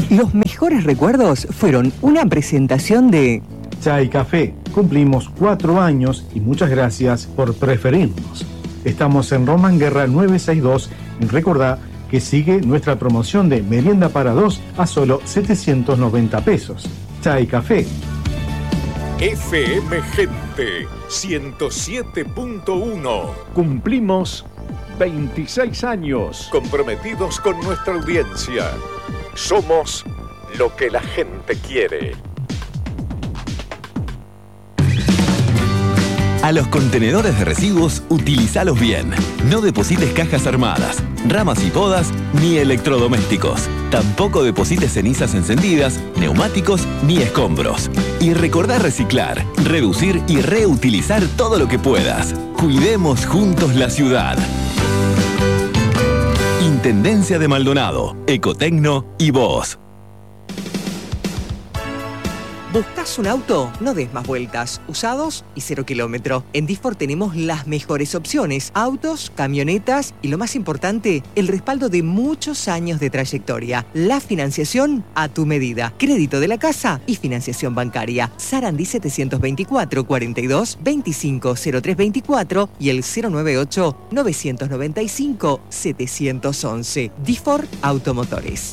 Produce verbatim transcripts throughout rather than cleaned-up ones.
Los mejores recuerdos fueron una presentación de Chai Café. Cumplimos cuatro años y muchas gracias por preferirnos. Estamos en Román Guerra novecientos sesenta y dos y recordá que sigue nuestra promoción de merienda para dos a solo setecientos noventa pesos. Chai Café. F M Gente ciento siete punto uno. Cumplimos veintiséis años. Comprometidos con nuestra audiencia. Somos lo que la gente quiere. A los contenedores de residuos, utilizalos bien. No deposites cajas armadas, ramas y podas, ni electrodomésticos. Tampoco deposites cenizas encendidas, neumáticos ni escombros. Y recordá reciclar, reducir y reutilizar todo lo que puedas. Cuidemos juntos la ciudad. Intendencia de Maldonado, Ecotecno y vos. ¿Buscas un auto? No des más vueltas. Usados y cero kilómetro. En Disfor tenemos las mejores opciones. Autos, camionetas y lo más importante, el respaldo de muchos años de trayectoria. La financiación a tu medida. Crédito de la casa y financiación bancaria. Sarandí setecientos veinticuatro, cuarenta y dos, veinticinco, cero tres veinticuatro y el cero noventa y ocho, novecientos noventa y cinco, setecientos once. Disfor Automotores.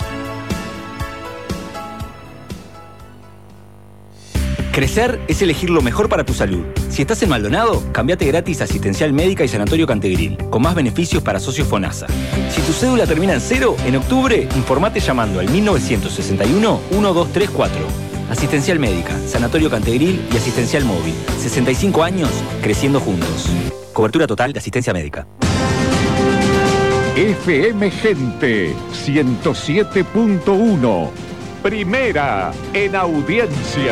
Crecer es elegir lo mejor para tu salud. Si estás en Maldonado, cambiate gratis a Asistencial Médica y Sanatorio Cantegril, con más beneficios para socios FONASA. Si tu cédula termina en cero, en octubre, informate llamando al mil novecientos sesenta y uno, uno dos tres cuatro. Asistencial Médica, Sanatorio Cantegril y Asistencial Móvil. sesenta y cinco años, creciendo juntos. Cobertura total de asistencia médica. F M Gente ciento siete punto uno. Primera en audiencia.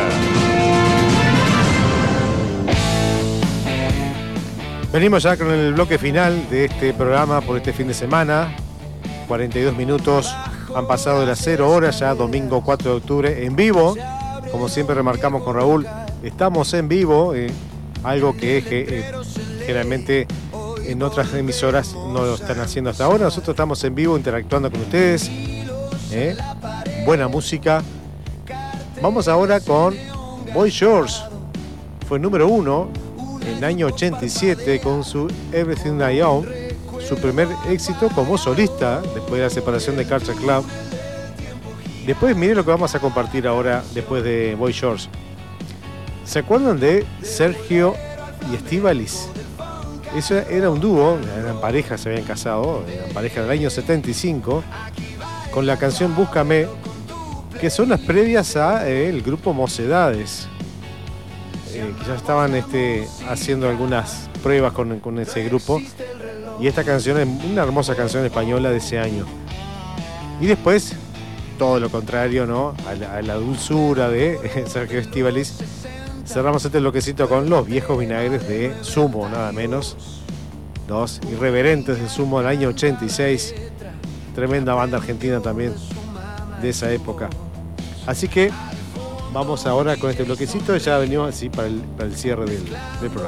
Venimos ya con el bloque final de este programa por este fin de semana. cuarenta y dos minutos han pasado de las cero horas, ya domingo cuatro de octubre, en vivo. Como siempre remarcamos con Raúl, estamos en vivo, eh, algo que eh, generalmente en otras emisoras no lo están haciendo hasta ahora. Nosotros estamos en vivo interactuando con ustedes. Eh, buena música. Vamos ahora con Boy George. Fue número uno en el año ochenta y siete con su Everything I Own, su primer éxito como solista después de la separación de Culture Club. Después miren lo que vamos a compartir ahora después de Boy George. ¿Se acuerdan de Sergio y Estíbaliz? Eso era un dúo, eran parejas, se habían casado, eran pareja del año setenta y cinco, con la canción Búscame, que son las previas a eh, el grupo Mocedades, eh, que ya estaban este, haciendo algunas pruebas con, con ese grupo, y esta canción es una hermosa canción española de ese año. Y después, todo lo contrario, ¿no? A la, a la dulzura de Sergio Estíbaliz. Cerramos este bloquecito con Los Viejos Vinagres de Sumo, nada menos. Dos irreverentes de Sumo del año ochenta y seis. Tremenda banda argentina también de esa época. Así que vamos ahora con este bloquecito. Ya venimos así para el, para el cierre del, del programa.